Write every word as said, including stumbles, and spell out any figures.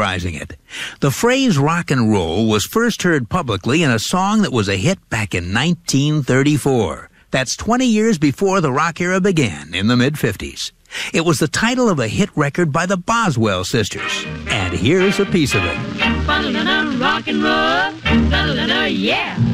popularizing it. The phrase rock and roll was first heard publicly in a song that was a hit back in nineteen thirty-four. That's twenty years before the rock era began in the mid-fifties. It was the title of a hit record by the Boswell sisters. And here's a piece of it. Rock and roll, yeah.